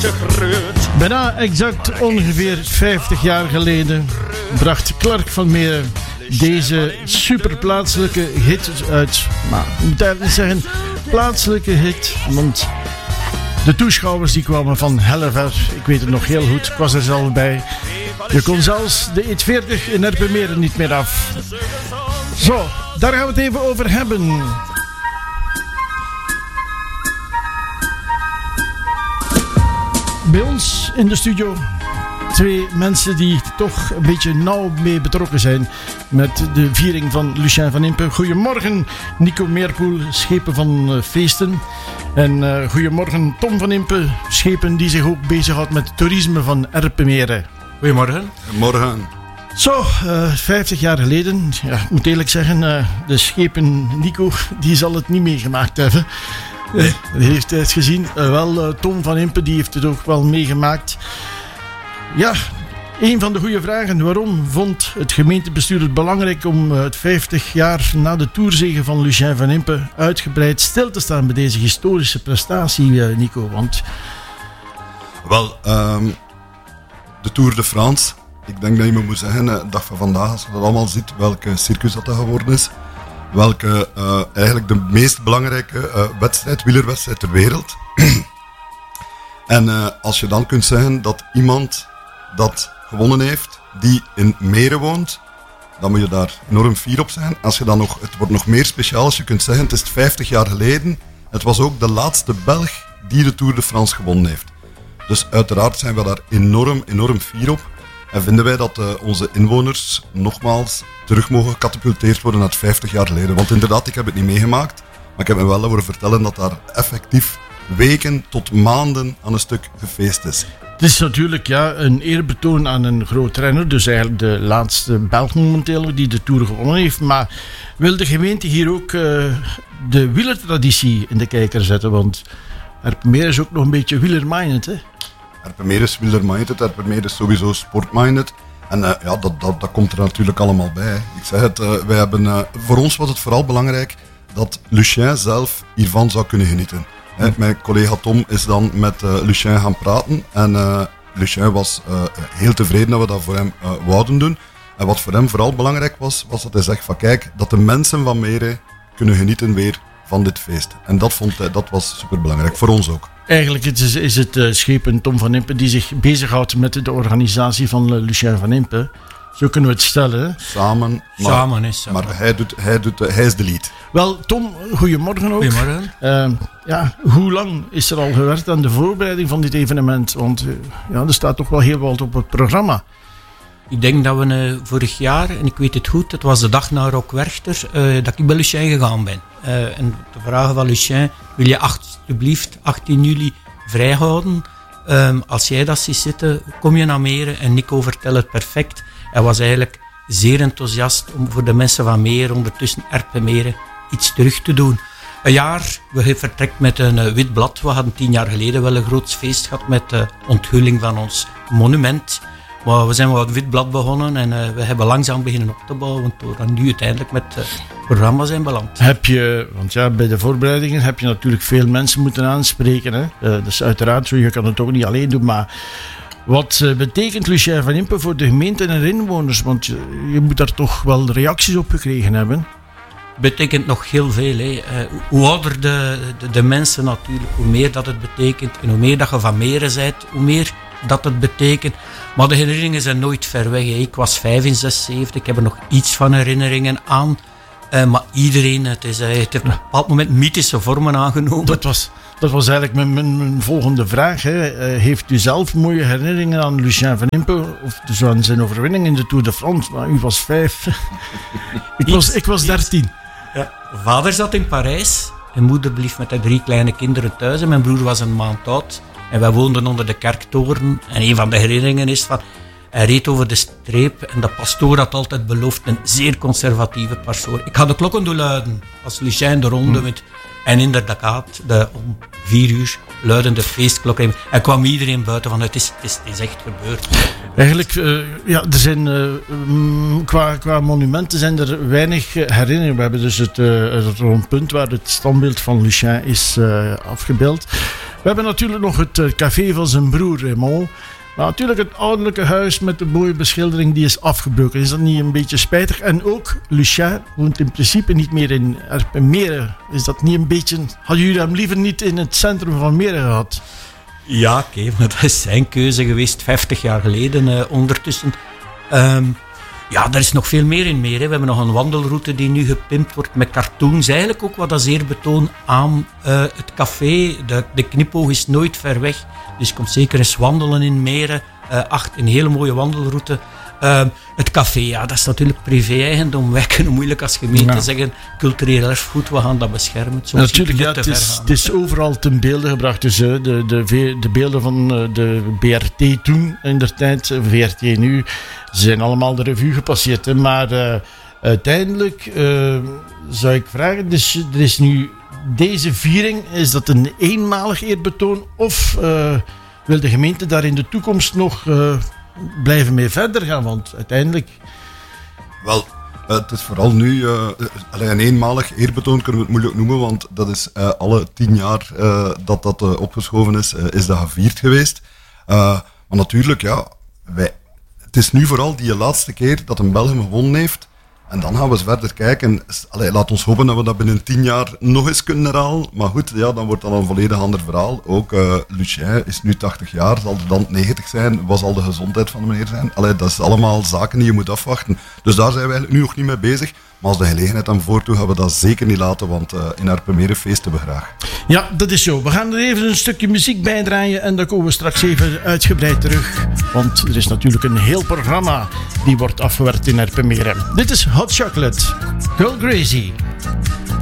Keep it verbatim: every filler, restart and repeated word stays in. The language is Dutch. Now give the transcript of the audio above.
te groot. Bijna exact ongeveer vijftig jaar geleden bracht Clark van Meren deze superplaatselijke hit uit. Maar ik moet eigenlijk zeggen, plaatselijke hit, want de toeschouwers die kwamen van Hellever. Ik weet het nog heel goed, ik was er zelf bij. Je kon zelfs de E veertig in Erpenmeren niet meer af. Zo, daar gaan we het even over hebben. Bij ons in de studio twee mensen die toch een beetje nauw mee betrokken zijn met de viering van Lucien van Impe. Goedemorgen Nico Meerpoel, schepen van uh, feesten. En uh, goedemorgen Tom van Impe, schepen die zich ook bezighoudt met toerisme van Erpenmeren. Goedemorgen. Morgen. Zo, uh, vijftig jaar geleden, ja, ik moet eerlijk zeggen, uh, de schepen Nico, die zal het niet meegemaakt hebben. Nee. Uh, heeft hij het gezien. Uh, wel, uh, Tom van Impe, die heeft het ook wel meegemaakt. Ja, een van de goede vragen. Waarom vond het gemeentebestuur het belangrijk om uh, het vijftig jaar na de toerzege van Lucien van Impe uitgebreid stil te staan bij deze historische prestatie, uh, Nico? Want... Wel, um, de Tour de France. Ik denk dat je me moet zeggen, de dag van vandaag, als je dat allemaal ziet, welke circus dat, dat geworden is. Welke uh, eigenlijk de meest belangrijke uh, wedstrijd, wielerwedstrijd ter wereld. En uh, als je dan kunt zeggen dat iemand dat gewonnen heeft, die in Meren woont, dan moet je daar enorm fier op zijn. Als je dan nog, het wordt nog meer speciaal als je kunt zeggen, het is vijftig jaar geleden. Het was ook de laatste Belg die de Tour de France gewonnen heeft. Dus uiteraard zijn we daar enorm, enorm fier op. En vinden wij dat uh, onze inwoners nogmaals terug mogen gecatapulteerd worden naar het vijftig jaar geleden. Want inderdaad, ik heb het niet meegemaakt. Maar ik heb me wel horen vertellen dat daar effectief weken tot maanden aan een stuk gefeest is. Het is natuurlijk ja, een eerbetoon aan een groot renner. Dus eigenlijk de laatste Belg momenteel die de Tour gewonnen heeft. Maar wil de gemeente hier ook uh, de wielertraditie in de kijker zetten? Want Erpenmeren is ook nog een beetje wielerminded, hè? Erpenmeren is wielerminded, Erpenmeren is sowieso sportminded. En uh, ja, dat, dat, dat komt er natuurlijk allemaal bij. Ik zeg het, uh, wij hebben, uh, voor ons was het vooral belangrijk dat Lucien zelf hiervan zou kunnen genieten. He, mm. Mijn collega Tom is dan met uh, Lucien gaan praten. En uh, Lucien was uh, heel tevreden dat we dat voor hem uh, wouden doen. En wat voor hem vooral belangrijk was, was dat hij zegt van kijk, dat de mensen van Meren kunnen genieten weer van dit feest. En dat, vond hij, dat was superbelangrijk, voor ons ook. Eigenlijk is, is het uh, schepen Tom van Impe die zich bezighoudt met de organisatie van uh, Lucien van Impe. Zo kunnen we het stellen. Samen. Maar, samen is samen. Maar hij, doet, hij, doet, hij is de lead. Wel, Tom, goedemorgen ook. Goedemorgen. Uh, ja, hoe lang is er al gewerkt aan de voorbereiding van dit evenement? Want uh, ja, er staat toch wel heel wat op het programma. Ik denk dat we uh, vorig jaar, en ik weet het goed, het was de dag na Rock Werchter, uh, dat ik bij Lucien gegaan ben. Uh, en te vragen van Lucien, wil je alsjeblieft achttien juli vrijhouden? Um, als jij dat ziet zitten, kom je naar Meren en Nico vertelt het perfect. Hij was eigenlijk zeer enthousiast om voor de mensen van Meren, ondertussen Erpenmeren, iets terug te doen. Een jaar, we vertrekt met een uh, wit blad. We hadden tien jaar geleden wel een groot feest gehad met de onthulling van ons monument. Maar we zijn met een wit blad begonnen en uh, we hebben langzaam beginnen op te bouwen, door dan nu uiteindelijk met het uh, programma zijn beland. Heb je, want ja, bij de voorbereidingen heb je natuurlijk veel mensen moeten aanspreken. Hè? Uh, dat is uiteraard zo, je kan het ook niet alleen doen, maar wat uh, betekent Lucien van Impe voor de gemeente en de inwoners? Want je, je moet daar toch wel reacties op gekregen hebben. Betekent nog heel veel. Hè. Uh, hoe ouder de, de, de mensen natuurlijk, hoe meer dat het betekent. En hoe meer dat je van Meren bent, hoe meer dat het betekent. Maar de herinneringen zijn nooit ver weg. Hè. Ik was vijfenzeventig, ik heb er nog iets van herinneringen aan. Uh, maar iedereen, het, is, uh, het heeft op een bepaald moment mythische vormen aangenomen. Dat was, dat was eigenlijk mijn, mijn, mijn volgende vraag. Hè. Uh, heeft u zelf mooie herinneringen aan Lucien van Impe? Of dus aan zijn overwinning in de Tour de France? Maar u was vijf. ik, was, ik was dertien. Ja. Vader zat in Parijs en moeder bleef met de drie kleine kinderen thuis. En mijn broer was een maand oud. En wij woonden onder de kerktoren. En een van de herinneringen is van... Hij reed over de streep en de pastoor had altijd beloofd een zeer conservatieve pastoor. Ik ga de klokken doen luiden als Lucien de ronde hmm. met. En inderdaad, de, om vier uur luiden de feestklokken. En kwam iedereen buiten van het is, het is, het is echt gebeurd. Eigenlijk, uh, ja, er zijn uh, um, qua, qua monumenten zijn er weinig uh, herinneringen. We hebben dus het, uh, het rondpunt waar het standbeeld van Lucien is uh, afgebeeld. We hebben natuurlijk nog het uh, café van zijn broer Raymond. Maar natuurlijk het ouderlijke huis met de mooie beschildering die is afgebroken. Is dat niet een beetje spijtig? En ook Lucien woont in principe niet meer in Erpenmeren. Is dat niet een beetje... Hadden jullie hem liever niet in het centrum van Meren gehad? Ja, oké, okay, maar dat is zijn keuze geweest, vijftig jaar geleden uh, ondertussen. Um, ja, er is nog veel meer in Meren. We hebben nog een wandelroute die nu gepimpt wordt met cartoons. Eigenlijk ook wat dat zeer betoon aan uh, het café. De, de knipoog is nooit ver weg. Dus je komt zeker eens wandelen in Meren. Uh, acht, een hele mooie wandelroute. Uh, het café, ja, dat is natuurlijk privé-eigendom. Wij kunnen moeilijk als gemeente ja. zeggen, cultureel erfgoed, we gaan dat beschermen. Zo natuurlijk, ja, het, is, het is overal ten beelde gebracht. Dus uh, de, de, de beelden van uh, de B R T toen, in der tijd, V R T nu, zijn allemaal de revue gepasseerd. Hè. Maar uh, uiteindelijk uh, zou ik vragen, dus er is nu deze viering, is dat een eenmalig eerbetoon of uh, wil de gemeente daar in de toekomst nog... Uh, blijven mee verder gaan, want uiteindelijk... Wel, uh, het is vooral nu... Uh, een eenmalig eerbetoon kunnen we het moeilijk noemen, want dat is uh, alle tien jaar uh, dat dat uh, opgeschoven is, uh, is dat gevierd geweest. Uh, maar natuurlijk, ja, wij, het is nu vooral die laatste keer dat een Belgium gewonnen heeft. En dan gaan we eens verder kijken. Allee, laat ons hopen dat we dat binnen tien jaar nog eens kunnen herhalen. Maar goed, ja, dan wordt dat een volledig ander verhaal. Ook uh, Lucien is nu tachtig jaar, zal de dan negentig zijn. Wat zal de gezondheid van de meneer zijn? Allee, dat is allemaal zaken die je moet afwachten. Dus daar zijn we eigenlijk nu nog niet mee bezig. Maar als de gelegenheid aan voortoe gaan we dat zeker niet laten, want uh, in Erpenmeren feesten we graag. Ja, dat is zo. We gaan er even een stukje muziek bij draaien en dan komen we straks even uitgebreid terug. Want er is natuurlijk een heel programma die wordt afgewerkt in Erpenmeren. Dit is Hot Chocolate, Girl Crazy.